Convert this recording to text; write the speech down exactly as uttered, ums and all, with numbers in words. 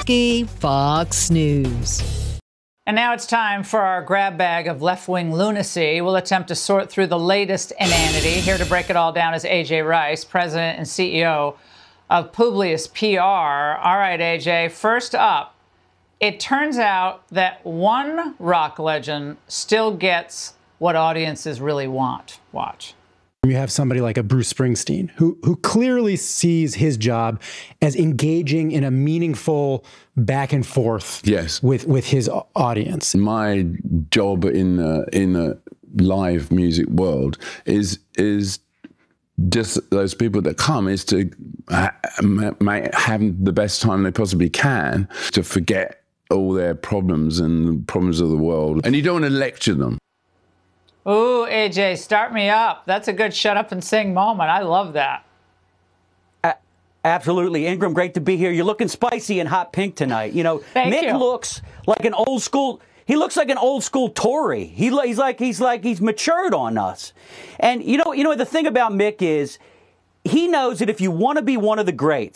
Szymanski, Fox News. And now it's time for our grab bag of left-wing lunacy. We'll attempt to sort through the latest inanity. Here to break it all down is A J Rice, president and C E O of Publius P R. All right, A J, first up, it turns out that one rock legend still gets what audiences really want. Watch. You have somebody like a Bruce Springsteen who who clearly sees his job as engaging in a meaningful back and forth yes. with, with his audience. My job in the, in the live music world is is just those people that come is to ha have the best time they possibly can, to forget all their problems and problems of the world. And you don't want to lecture them. Ooh, A J, start me up. That's a good shut up and sing moment. I love that. Uh, absolutely. Ingram, great to be here. You're looking spicy and hot pink tonight. You know, Thank Mick you. looks like an old school, he looks like an old school Tory. He, he's like, he's like, he's matured on us. And you know, you know, the thing about Mick is he knows that if you want to be one of the greats,